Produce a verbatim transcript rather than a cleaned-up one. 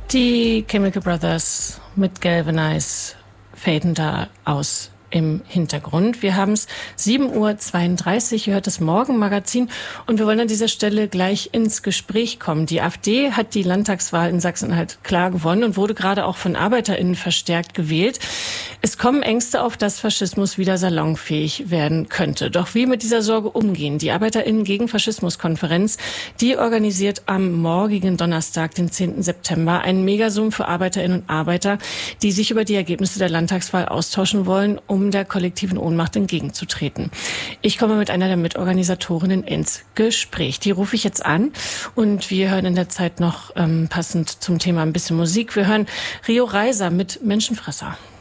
Die Chemical Brothers mit Galvanize faden da aus im Hintergrund. Wir haben es sieben Uhr zweiunddreißig, ihr hört das Morgenmagazin und wir wollen an dieser Stelle gleich ins Gespräch kommen. Die AfD hat die Landtagswahl in Sachsen-Anhalt klar gewonnen und wurde gerade auch von ArbeiterInnen verstärkt gewählt. Es kommen Ängste auf, dass Faschismus wieder salonfähig werden könnte. Doch wie mit dieser Sorge umgehen? Die ArbeiterInnen gegen Faschismus-Konferenz, die organisiert am morgigen Donnerstag, den zehnten September, einen Megasum für ArbeiterInnen und Arbeiter, die sich über die Ergebnisse der Landtagswahl austauschen wollen, um um der kollektiven Ohnmacht entgegenzutreten. Ich komme mit einer der Mitorganisatorinnen ins Gespräch. Die rufe ich jetzt an und wir hören in der Zeit noch ähm, passend zum Thema ein bisschen Musik. Wir hören Rio Reiser mit Menschenfresser.